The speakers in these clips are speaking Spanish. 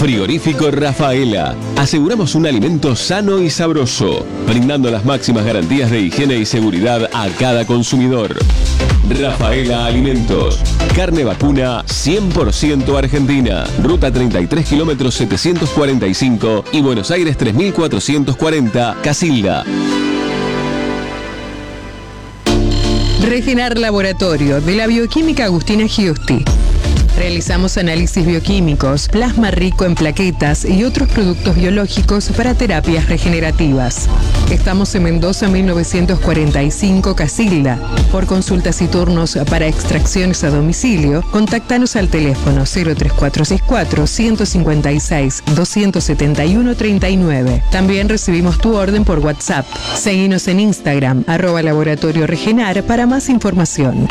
Frigorífico Rafaela. Aseguramos un alimento sano y sabroso, brindando las máximas garantías de higiene y seguridad a cada consumidor. Rafaela Alimentos. Carne vacuna 100% argentina. Ruta 33 kilómetros 745 y Buenos Aires 3440, Casilda. Regenar Laboratorio de la Bioquímica Agustina Giusti. Realizamos análisis bioquímicos, plasma rico en plaquetas y otros productos biológicos para terapias regenerativas. Estamos en Mendoza 1945, Casilda. Por consultas y turnos para extracciones a domicilio, contáctanos al teléfono 03464 156 271 39. También recibimos tu orden por WhatsApp. Seguinos en Instagram, @Laboratorio Regenar para más información.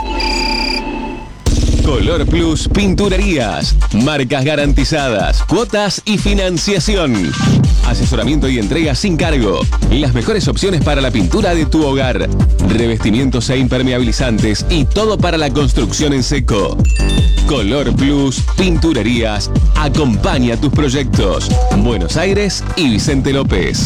Color Plus Pinturerías. Marcas garantizadas, cuotas y financiación. Asesoramiento y entrega sin cargo. Las mejores opciones para la pintura de tu hogar. Revestimientos e impermeabilizantes y todo para la construcción en seco. Color Plus Pinturerías. Acompaña tus proyectos. Buenos Aires y Vicente López.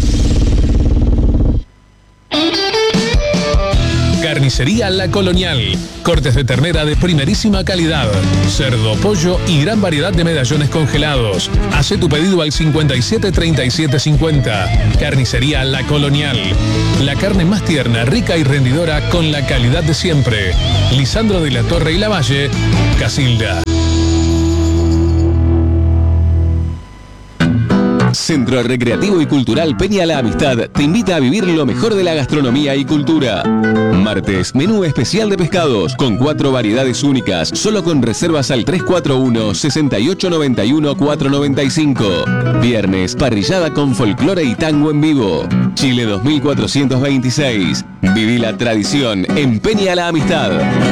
Carnicería La Colonial. Cortes de ternera de primerísima calidad. Cerdo, pollo y gran variedad de medallones congelados. Hacé tu pedido al 57 37 50. Carnicería La Colonial. La carne más tierna, rica y rendidora con la calidad de siempre. Lisandro de la Torre y Lavalle, Casilda. Centro Recreativo y Cultural Peña La Amistad te invita a vivir lo mejor de la gastronomía y cultura. Martes, menú especial de pescados con 4 variedades únicas, solo con reservas al 341-6891-495. Viernes, parrillada con folclore y tango en vivo. Chile 2426. Viví la tradición en Peña La Amistad.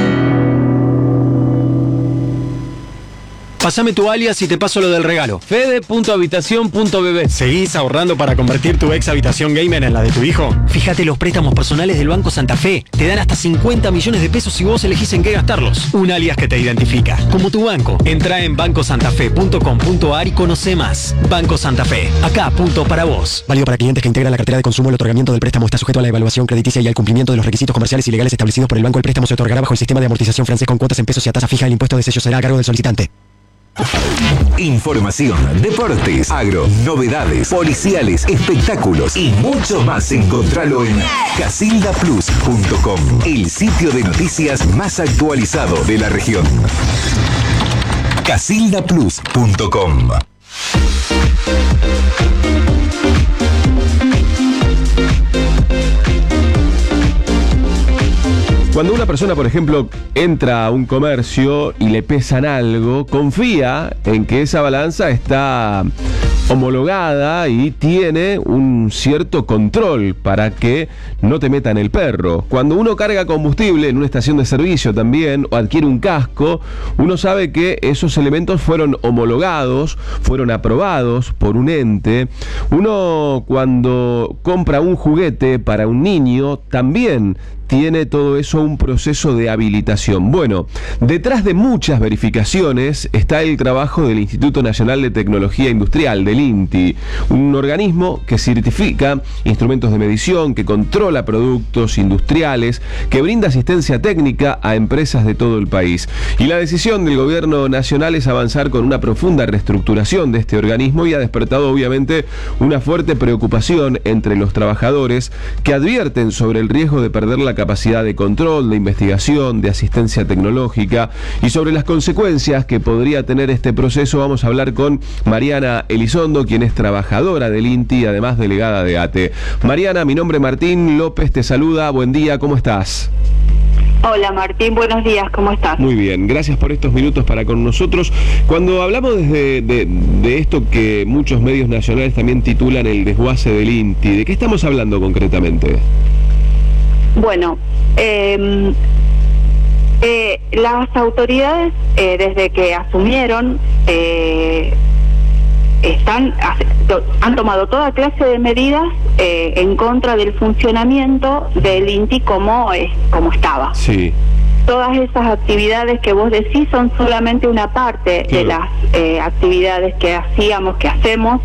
Pásame tu alias y te paso lo del regalo. Fede.habitación.bb. ¿Seguís ahorrando para convertir tu ex habitación gamer en la de tu hijo? Fíjate los préstamos personales del Banco Santa Fe. Te dan hasta 50 millones de pesos si vos elegís en qué gastarlos. Un alias que te identifica. Como tu banco. Entrá en bancosantafe.com.ar y conoce más. Banco Santa Fe. Acá, punto para vos. Válido para clientes que integran la cartera de consumo. El otorgamiento del préstamo está sujeto a la evaluación crediticia y al cumplimiento de los requisitos comerciales y legales establecidos por el banco. El préstamo se otorgará bajo el sistema de amortización francés con cuotas en pesos y a tasa fija. El impuesto de sello será a cargo del solicitante. Información, deportes, agro, novedades, policiales, espectáculos y mucho más. Encontralo en casildaplus.com, el sitio de noticias más actualizado de la región. casildaplus.com. Cuando una persona, por ejemplo, entra a un comercio y le pesan algo, confía en que esa balanza está homologada y tiene un cierto control para que no te metan el perro. Cuando uno carga combustible en una estación de servicio también o adquiere un casco, uno sabe que esos elementos fueron homologados, fueron aprobados por un ente. Uno cuando compra un juguete para un niño también tiene todo eso un proceso de habilitación. Bueno, detrás de muchas verificaciones está el trabajo del Instituto Nacional de Tecnología Industrial, del INTI, un organismo que certifica instrumentos de medición, que controla productos industriales, que brinda asistencia técnica a empresas de todo el país. Y la decisión del gobierno nacional es avanzar con una profunda reestructuración de este organismo y ha despertado obviamente una fuerte preocupación entre los trabajadores que advierten sobre el riesgo de perder la capacidad de control, de investigación, de asistencia tecnológica y sobre las consecuencias que podría tener este proceso. Vamos a hablar con Mariana Elizondo, quien es trabajadora del INTI, además delegada de ATE. Mariana, mi nombre es Martín López, te saluda, buen día, ¿cómo estás? Hola Martín, buenos días, ¿cómo estás? Muy bien, gracias por estos minutos para con nosotros. Cuando hablamos de esto que muchos medios nacionales también titulan el desguace del INTI, ¿de qué estamos hablando concretamente? Bueno, las autoridades desde que asumieron han tomado toda clase de medidas en contra del funcionamiento del INTI como estaba. Sí. todas esas actividades que vos decís son solamente una parte de las actividades que hacíamos, que hacemos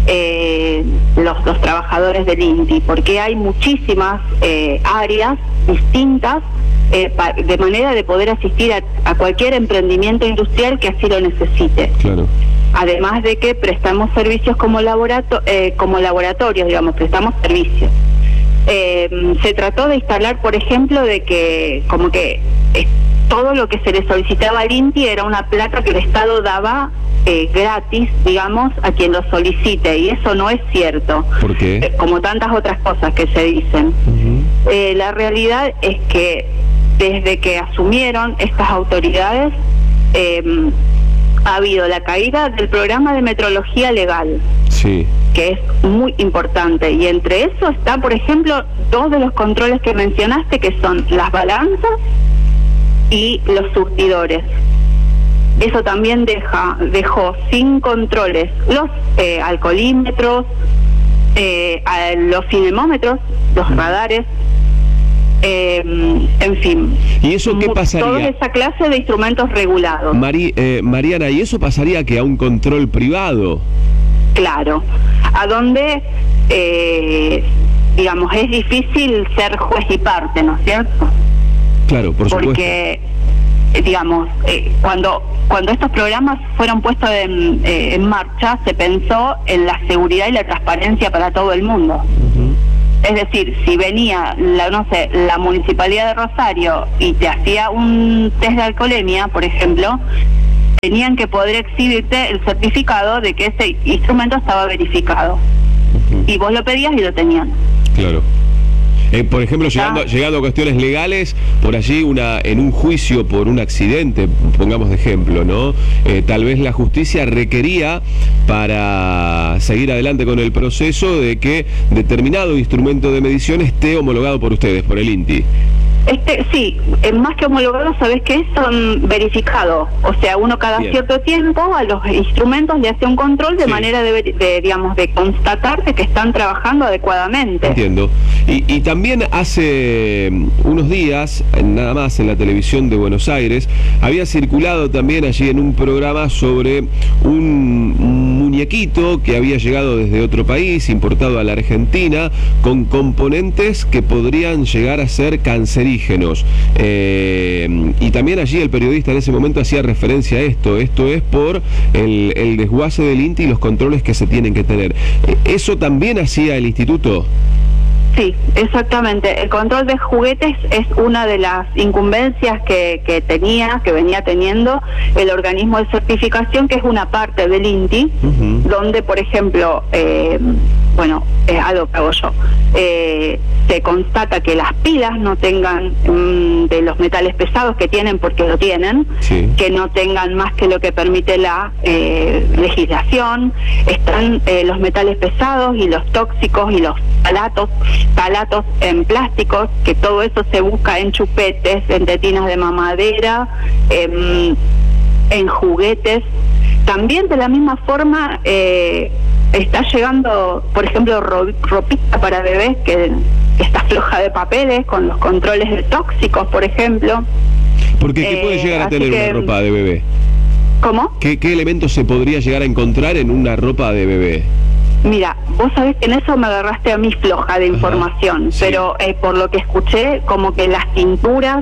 los trabajadores del INTI, porque hay muchísimas áreas distintas de manera de poder asistir a cualquier emprendimiento industrial que así lo necesite. Claro. Además de que prestamos servicios como laboratorios, digamos, prestamos servicios. Se trató de instalar, por ejemplo, de que como que todo lo que se le solicitaba al INTI era una plata que el Estado daba gratis, digamos, a quien lo solicite, y eso no es cierto. ¿Por qué? Como tantas otras cosas que se dicen. La realidad es que desde que asumieron estas autoridades ha habido la caída del programa de metrología legal, sí, que es muy importante, y entre eso está, por ejemplo, dos de los controles que mencionaste, que son las balanzas y los surtidores. Eso también dejó sin controles los alcoholímetros, los cinemómetros, los radares, en fin. ¿Y eso qué pasaría? Toda esa clase de instrumentos regulados. Mariana, ¿y eso pasaría que a un control privado? Claro, a donde, digamos, es difícil ser juez y parte, ¿no es cierto? Claro, por supuesto. Porque, digamos, cuando estos programas fueron puestos en marcha, se pensó en la seguridad y la transparencia para todo el mundo. Es decir, si venía la Municipalidad de Rosario y te hacía un test de alcoholemia, por ejemplo, tenían que poder exhibirte el certificado de que ese instrumento estaba verificado. Y vos lo pedías y lo tenían. Claro. Por ejemplo, llegando a cuestiones legales, por allí en un juicio por un accidente, pongamos de ejemplo, ¿no? Tal vez la justicia requería, para seguir adelante con el proceso, de que determinado instrumento de medición esté homologado por ustedes, por el INTI. Sí, más que homologado, ¿sabés qué? Son verificados. O sea, uno cada cierto tiempo a los instrumentos le hace un control de manera de constatar de que están trabajando adecuadamente. Entiendo. Y también hace unos días, nada más, en la televisión de Buenos Aires, había circulado también allí en un programa sobre un muñequito que había llegado desde otro país, importado a la Argentina, con componentes que podrían llegar a ser cancerígenos. Y también allí el periodista en ese momento hacía referencia a esto. Esto es por el desguace del INTI y los controles que se tienen que tener. ¿Eso también hacía el instituto? Sí, exactamente. El control de juguetes es una de las incumbencias que venía teniendo el organismo de certificación, que es una parte del INTI, donde, por ejemplo, algo que hago yo, se constata que las pilas no tengan de los metales pesados que tienen, porque lo tienen, que no tengan más que lo que permite la legislación. Están los metales pesados y los tóxicos y los palatos en plásticos, que todo eso se busca en chupetes, en tetinas de mamadera, en juguetes. También de la misma forma está llegando, por ejemplo, ropita para bebés que está floja de papeles, con los controles de tóxicos, por ejemplo. Porque ¿qué puede llegar a tener una ropa de bebé? ¿Cómo? ¿Qué elementos se podría llegar a encontrar en una ropa de bebé? Mira, vos sabés que en eso me agarraste a mí floja de información, pero por lo que escuché, como que las tinturas,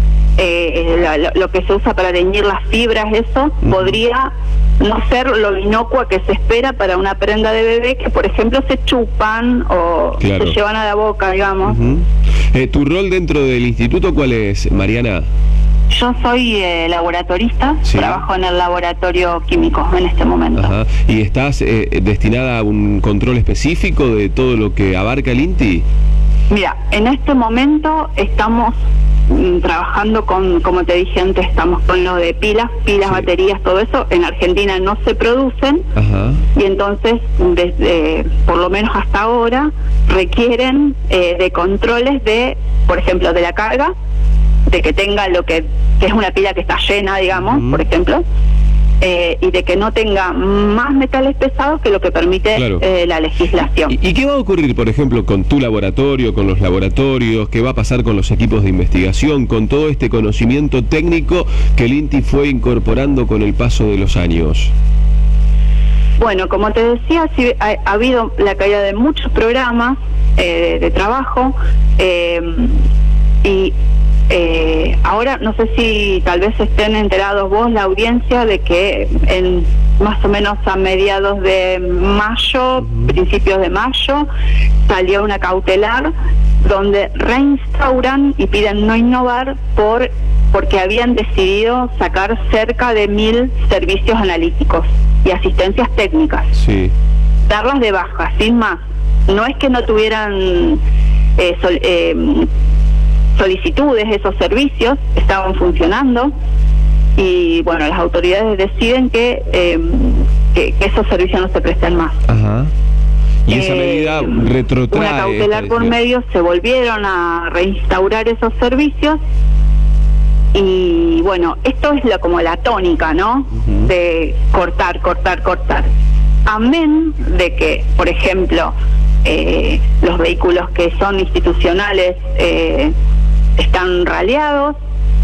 lo que se usa para teñir las fibras, eso podría no ser lo inocua que se espera para una prenda de bebé, que por ejemplo se chupan o se llevan a la boca, digamos. ¿Tu rol dentro del instituto cuál es, Mariana? Yo soy laboratorista, trabajo en el laboratorio químico en este momento. Ajá. ¿Y estás destinada a un control específico de todo lo que abarca el INTI? Mira, en este momento estamos trabajando con, como te dije antes, estamos con lo de pilas, baterías, todo eso. En Argentina no se producen. Y entonces, desde, por lo menos hasta ahora, requieren de controles de, por ejemplo, de la carga, de que tenga lo que es una pila que está llena, digamos, por ejemplo, y de que no tenga más metales pesados que lo que permite Claro. la legislación. ¿Y qué va a ocurrir, por ejemplo, con tu laboratorio, con los laboratorios? ¿Qué va a pasar con los equipos de investigación, con todo este conocimiento técnico que el INTI fue incorporando con el paso de los años? Bueno, como te decía, sí, ha habido la caída de muchos programas de trabajo y ahora no sé si tal vez estén enterados vos, la audiencia, de que en más o menos a mediados de mayo, principios de mayo, salió una cautelar donde reinstauran y piden no innovar porque habían decidido sacar cerca de 1000 servicios analíticos y asistencias técnicas. Sí. Darlas de baja, sin más. No es que no tuvieran solicitudes, esos servicios estaban funcionando y bueno, las autoridades deciden que esos servicios no se presten más. Ajá. Y esa medida retrotrae. Una cautelar por medio, se volvieron a reinstaurar esos servicios y bueno, esto es como la tónica, ¿no? Uh-huh. De cortar. Amén de que, por ejemplo, los vehículos que son institucionales están raleados,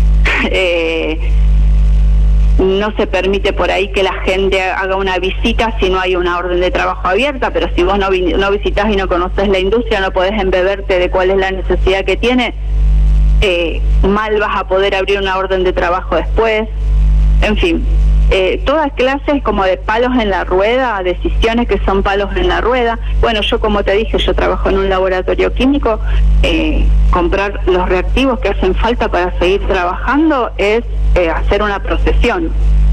no se permite por ahí que la gente haga una visita si no hay una orden de trabajo abierta, pero si vos no visitás y no conoces la industria, no podés embeberte de cuál es la necesidad que tiene, mal vas a poder abrir una orden de trabajo después. En fin, todas clases como de palos en la rueda, decisiones que son palos en la rueda. Bueno, yo como te dije, yo trabajo en un laboratorio químico, comprar los reactivos que hacen falta para seguir trabajando es hacer una procesión.